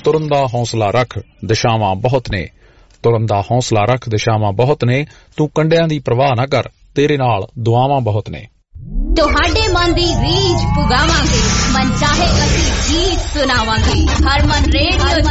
ਤੁਰਨ ਦਾ ਹੌਸਲਾ ਰੱਖ, ਦਿਸ਼ਾਵਾਂ ਬਹੁਤ ਨੇ। ਤੁਰਨ ਦਾ ਹੌਸਲਾ ਰੱਖ, ਦਿਸ਼ਾਵਾਂ ਬਹੁਤ ਨੇ। ਤੂੰ ਕੰਡਿਆਂ ਦੀ ਪਰਵਾਹ ਨਾ ਕਰ, ਤੇਰੇ ਨਾਲ ਦੁਆਵਾਂ ਬਹੁਤ ਨੇ। ਤੁਹਾਡੇ ਮਨ ਦੀ ਰੀਝ ਪੁਗਾਵਾਂਗੇ, ਮਨ ਚਾਹੇ ਅਸੀਂ ਗੀਤ ਸੁਣਾਵਾਂਗੇ। ਹਰਮਨ ਰੇਡੀਓ